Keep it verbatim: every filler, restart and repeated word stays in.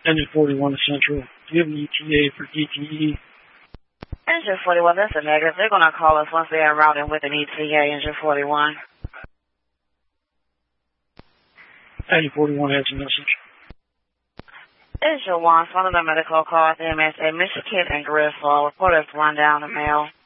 Engine forty-one to Central. Do you have an E T A for D T E? Engine forty-one, that's a negative. They're going to call us once they're en route with an E T A, Engine forty-one. Engine forty-one has a message. Engine one, follow the medical call at the M S A Michigan and Griffiths. Report us one down the mail.